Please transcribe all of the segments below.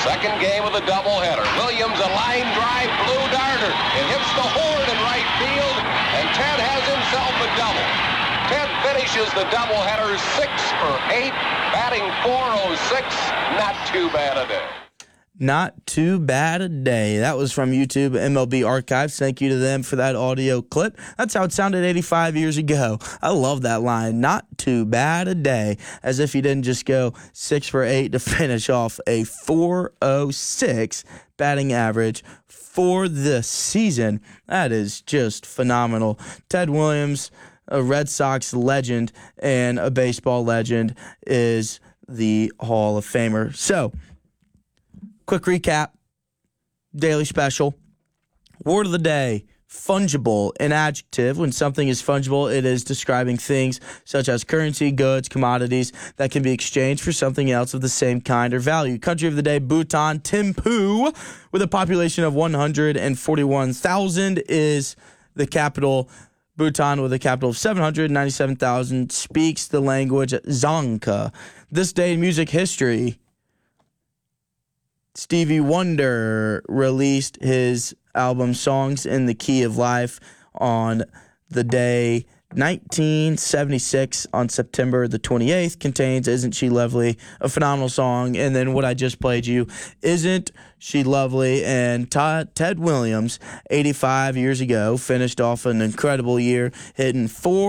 Second game of the doubleheader. Williams, a line drive, blue darter. It hits the horn in right field, and Ted has himself a double. Ted finishes the doubleheader 6 for 8, batting .406. Not too bad a day. Not too bad a day. That was from YouTube MLB Archives. Thank you to them for that audio clip. That's how it sounded 85 years ago. I love that line. Not too bad a day. As if he didn't just go 6 for 8 to finish off a .406 batting average for the season. That is just phenomenal. Ted Williams, a Red Sox legend and a baseball legend, is the Hall of Famer. So, quick recap, daily special. Word of the day, fungible, an adjective. When something is fungible, it is describing things such as currency, goods, commodities that can be exchanged for something else of the same kind or value. Country of the day, Bhutan. Thimphu, with a population of 141,000, is the capital. Bhutan, with a capital of 797,000, speaks the language Dzongkha. This day in music history, Stevie Wonder released his album Songs in the Key of Life on the day 1976 on September the 28th. Contains Isn't She Lovely, a phenomenal song. And then what I just played you, Isn't She Lovely? And Ted Williams, 85 years ago, finished off an incredible year, hitting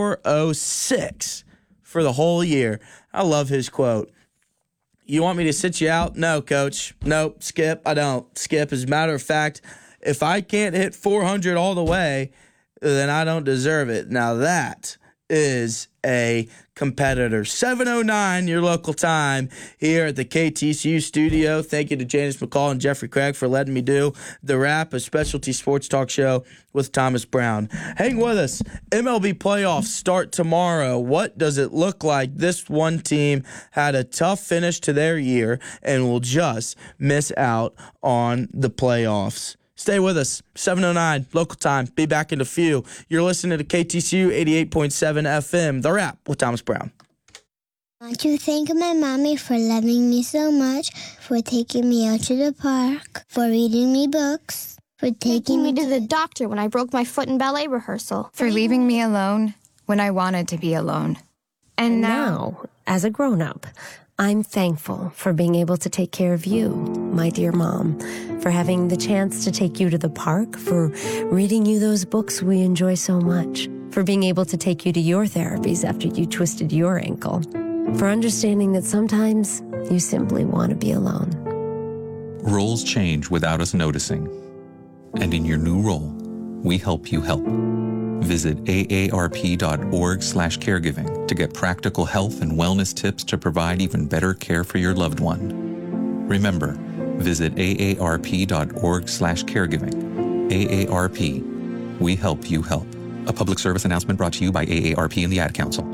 .406 for the whole year. I love his quote. You want me to sit you out? No, coach. Nope, Skip, I don't. Skip, as a matter of fact, if I can't hit 400 all the way, then I don't deserve it. Now that is a competitor. 7:09, your local time here at the KTCU studio. Thank you to Janice McCall and Jeffrey Craig for letting me do The Wrap, a specialty sports talk show with Thomas Brown. Hang with us. MLB playoffs start tomorrow. What does it look like? This one team had a tough finish to their year and will just miss out on the playoffs. Stay with us. 7:09, local time. Be back in a few. You're listening to KTCU 88.7 FM, The Wrap with Thomas Brown. I want to thank my mommy for loving me so much, for taking me out to the park, for reading me books, for taking me to the doctor when I broke my foot in ballet rehearsal, for leaving me alone when I wanted to be alone. And now, as a grown-up, I'm thankful for being able to take care of you, my dear mom, for having the chance to take you to the park, for reading you those books we enjoy so much, for being able to take you to your therapies after you twisted your ankle, for understanding that sometimes you simply want to be alone. Roles change without us noticing. And in your new role, we help you help. Visit aarp.org/caregiving to get practical health and wellness tips to provide even better care for your loved one. Remember, visit aarp.org/caregiving. AARP, we help you help. A public service announcement brought to you by AARP and the Ad Council.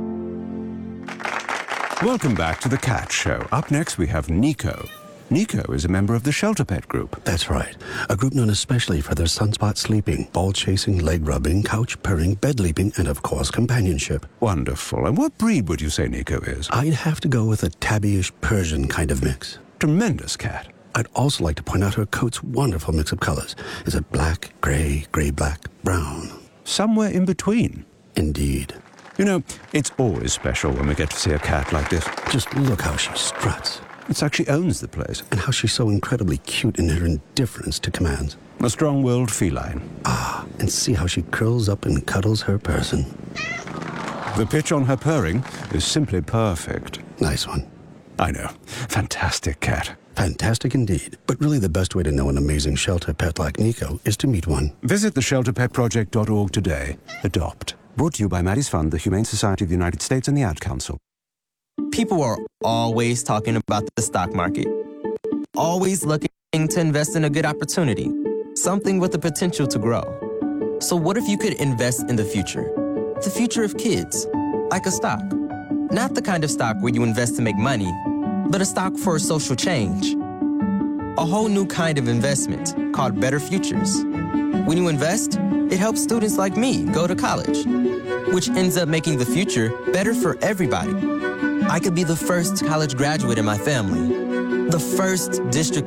Welcome back to The Cat Show. Up next, we have Nico. Nico is a member of the Shelter Pet Group. That's right. A group known especially for their sunspot sleeping, ball chasing, leg rubbing, couch purring, bed leaping, and of course, companionship. Wonderful. And what breed would you say Nico is? I'd have to go with a tabbyish Persian kind of mix. Tremendous cat. I'd also like to point out her coat's wonderful mix of colors. Is it black, gray, gray-black, brown? Somewhere in between. Indeed. You know, it's always special when we get to see a cat like this. Just look how she struts. It's like she owns the place. And how she's so incredibly cute in her indifference to commands. A strong-willed feline. Ah, and see how she curls up and cuddles her person. The pitch on her purring is simply perfect. Nice one. I know. Fantastic cat. Fantastic indeed. But really the best way to know an amazing shelter pet like Nico is to meet one. Visit theshelterpetproject.org today. Adopt. Brought to you by Maddie's Fund, the Humane Society of the United States, and the Ad Council. People are always talking about the stock market. Always looking to invest in a good opportunity. Something with the potential to grow. So what if you could invest in the future? The future of kids. Like a stock. Not the kind of stock where you invest to make money, but a stock for a social change. A whole new kind of investment called Better Futures. When you invest, it helps students like me go to college, which ends up making the future better for everybody. I could be the first college graduate in my family, the first district